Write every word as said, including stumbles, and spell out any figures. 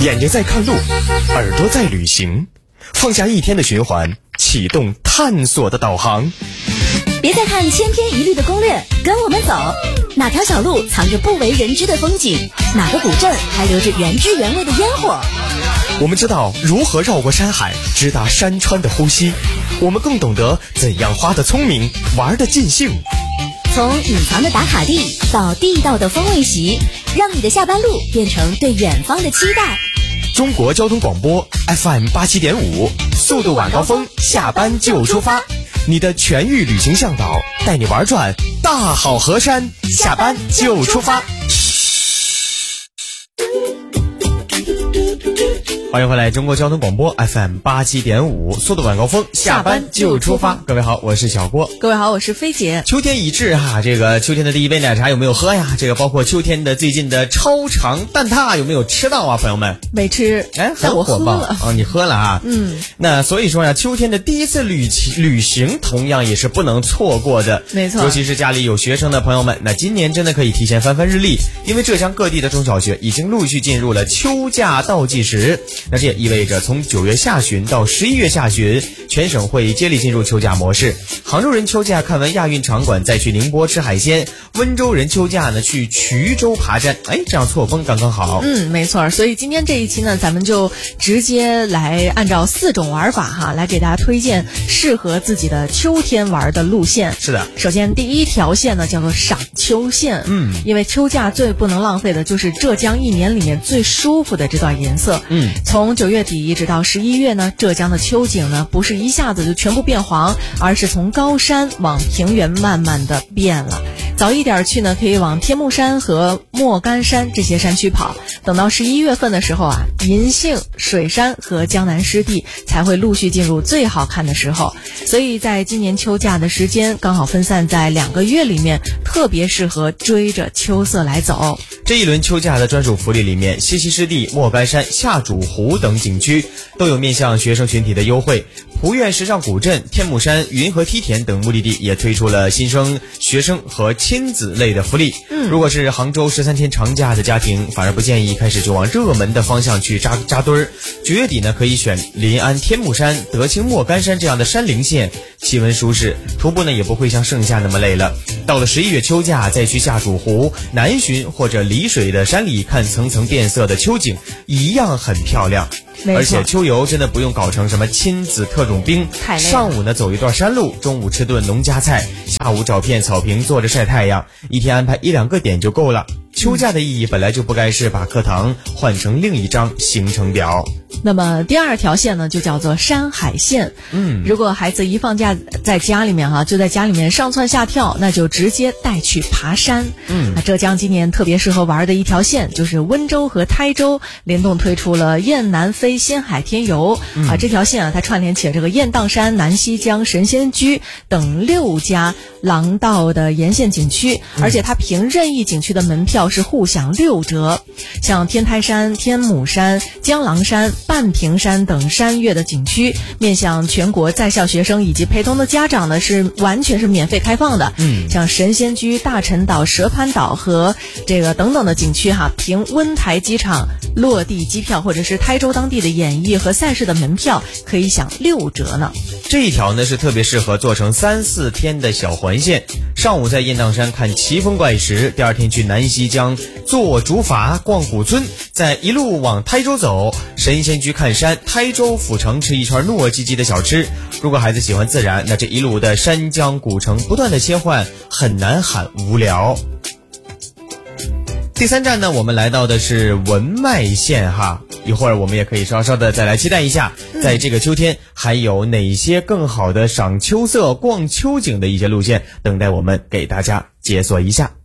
眼睛在看路，耳朵在旅行，放下一天的循环，启动探索的导航。 别再看千篇一律的攻略，跟我们走。哪条小路藏着不为人知的风景？哪个古镇还留着原汁原味的烟火？ 我们知道如何绕过山海，直达山川的呼吸。我们更懂得怎样花得聪明，玩得尽兴。 从隐藏的打卡地到地道的风味席，让你的下班路变成对远方的期待。 中国交通广播 F M 八七点五，速度晚高峰，下班就出发。你的全域旅行向导，带你玩转大好河山，下班就出发。欢迎回来，中国交通广播 F M 八七点五，速度晚高峰，下班就出发。各位好，我是小郭。 各位好，我是菲姐。 秋天已至哈，这个秋天的第一杯奶茶有没有喝呀？这个包括秋天的最近的超长蛋挞有没有吃到啊？朋友们， 没吃， 哎，很火爆啊、哦！你喝了啊？ 嗯。 那所以说呀，秋天的第一次旅旅行同样也是不能错过的。 没错， 尤其是家里有学生的朋友们，那今年真的可以提前翻翻日历，因为浙江各地的中小学已经陆续进入了秋假倒计时。那这也意味着从九月下旬到十一月下旬，全省会接力进入秋假模式。杭州人秋假看完亚运场馆再去宁波吃海鲜，温州人秋假呢去衢州爬山，哎，这样错峰刚刚好。 嗯，没错。所以今天这一期呢，咱们就直接来按照四种玩法哈，来给大家推荐适合自己的秋天玩的路线。 是的， 首先第一条线呢叫做赏秋线。 嗯， 因为秋假最不能浪费的就是浙江一年里面最舒服的这段颜色。 嗯， 从九月底一直到十一月呢，浙江的秋景呢不是一下子就全部变黄，而是从高山往平原慢慢的变了。早一点去呢，可以往天目山和莫干山这些山区跑。等到十一月份的时候啊，银杏、水山和江南湿地才会陆续进入最好看的时候。所以在今年秋假的时间刚好分散在两个月里面，特别适合追着秋色来走。 这一轮秋假的专属福利里面，西溪湿地、莫干山、下渚湖等景区都有面向学生群体的优惠。浦苑时尚古镇、天目山、云和梯田等目的地也推出了新生、学生和亲子类的福利。 嗯， 如果是杭州十三天长假的家庭，反而不建议一开始就往热门的方向去扎扎堆儿。九月底呢，可以选临安天目山、德清莫干山这样的山林线，气温舒适，徒步呢也不会像盛夏那么累了。到了十一月秋假，再去下渚湖、南浔或者丽水的山里看层层变色的秋景，一样很漂亮。而且秋游真的不用搞成什么亲子特种兵，上午呢走一段山路，中午吃顿农家菜，下午找片草坪坐着晒太阳，一天安排一两个点就够了。秋假的意义本来就不该是把课堂换成另一张行程表。 那么第二条线呢，就叫做山海线。 嗯， 如果孩子一放假在家里面哈、啊，就在家里面上蹿下跳，那就直接带去爬山。 嗯， 那浙江今年特别适合玩的一条线，就是温州和台州联动推出了雁南飞仙海天游。嗯、啊，这条线啊，它串联起了这个雁荡山、南溪江、神仙居等六家廊道的沿线景区，而且它凭任意景区的门票是互享六折。像天台山、天母山、江郎山、半屏山等山岳的景区，面向全国在校学生以及陪同的家长呢，是完全是免费开放的。 嗯， 像神仙居、大陈岛、蛇盘岛和这个等等的景区哈，凭温台机场落地机票或者是台州当地的演艺和赛事的门票，可以享六折呢。 这一条呢是特别适合做成三四天的小环线，上午在雁荡山看奇峰怪石，第二天去南溪江坐竹筏逛古村，再一路往台州走，神仙居看山，台州府城吃一圈糯叽叽的小吃。如果孩子喜欢自然，那这一路的山江古城不断的切换，很难喊无聊。第三站呢，我们来到的是文迈线哈，一会儿我们也可以稍稍的再来期待一下，在这个秋天还有哪些更好的赏秋色、逛秋景的一些路线等待我们给大家解锁一下。